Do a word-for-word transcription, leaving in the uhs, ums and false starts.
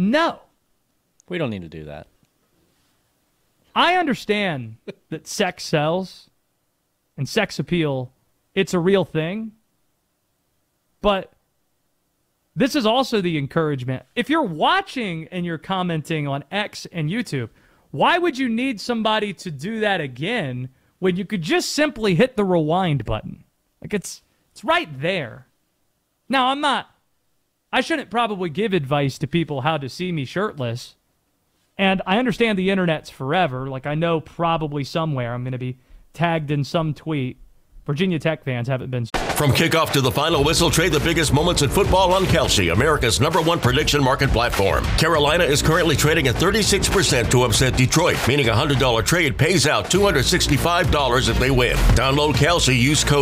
No. We don't need to do that. I understand that sex sells and sex appeal, it's a real thing. But this is also the encouragement. If you're watching and you're commenting on X and YouTube, why would you need somebody to do that again when you could just simply hit the rewind button? Like, it's it's right there. Now, I'm not, I shouldn't probably give advice to people how to see me shirtless. And I understand the internet's forever. Like, I know probably somewhere I'm going to be tagged in some tweet. Virginia Tech fans haven't been. From kickoff to the final whistle, trade the biggest moments in football on Kelsey, America's number one prediction market platform. Carolina is currently trading at thirty-six percent to upset Detroit, meaning a one hundred dollars trade pays out two hundred sixty-five dollars if they win. Download Kelsey, use code